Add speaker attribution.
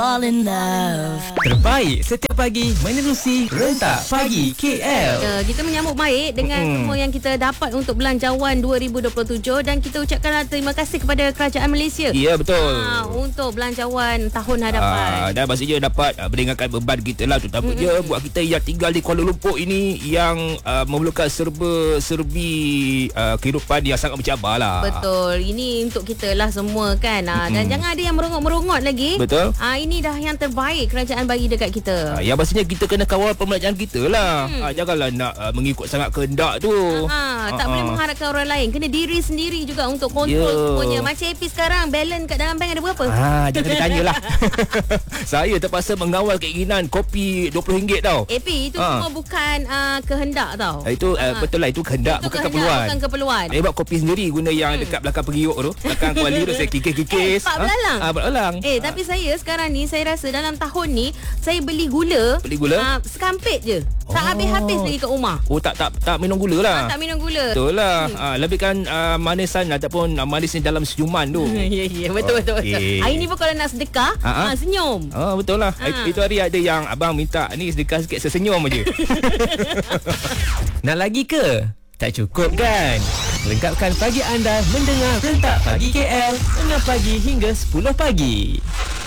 Speaker 1: All in love.
Speaker 2: Terbaik setiap pagi menerusi Rentak Pagi KL.
Speaker 3: Kita menyambut baik dengan semua yang kita dapat untuk Belanjawan 2027 dan kita ucapkanlah terima kasih kepada Kerajaan Malaysia.
Speaker 2: Ya, betul.
Speaker 3: Untuk Belanjawan tahun hadapan.
Speaker 2: Dan maksudnya dapat beringatkan beban kita lah, terutamanya buat kita yang tinggal di Kuala Lumpur ini yang memerlukan serba-serbi kehidupan yang sangat mencabar lah.
Speaker 3: Betul. Ini untuk kita lah semua kan. Dan jangan ada yang merungut-merungut lagi.
Speaker 2: Betul.
Speaker 3: Ini dah yang terbaik kerajaan bagi dekat kita.
Speaker 2: Yang pastinya kita kena kawal pembelanjaan kita lah. Janganlah nak mengikut sangat kehendak tu.
Speaker 3: Tak boleh mengharapkan orang lain. Kena diri sendiri juga untuk kontrol semuanya. Macam AP sekarang, balance kat dalam bank ada berapa?
Speaker 2: Jangan ditanya lah. Saya terpaksa mengawal keinginan kopi RM20 tau.
Speaker 3: AP itu semua bukan kehendak tau.
Speaker 2: Itu betul lah, itu kehendak,
Speaker 3: itu
Speaker 2: bukan
Speaker 3: kehendak,
Speaker 2: keperluan.
Speaker 3: bukan keperluan.
Speaker 2: Saya buat kopi sendiri guna yang dekat belakang periuk tu. Belakang kuali tu saya kikis-kikis.
Speaker 3: Pak belalang.
Speaker 2: Belalang.
Speaker 3: Tapi saya sekarang ni, saya rasa dalam tahun ni saya beli gula.
Speaker 2: Beli gula?
Speaker 3: Sekampit je. Tak habis-habis lagi kat rumah.
Speaker 2: Tak minum gula lah.
Speaker 3: Tak minum gula.
Speaker 2: Betul lah. Lebihkan manisan ataupun manis ni dalam senyuman tu.
Speaker 3: Ya, betul. Hari ni pun kalau nak sedekah, senyum.
Speaker 2: Betul lah. Itu hari ada yang abang minta ni sedekah sikit, sesenyum aje. Nak lagi ke? Tak cukup kan? Lengkapkan pagi anda mendengar Rentak Pagi KL 6 pagi hingga 10 pagi.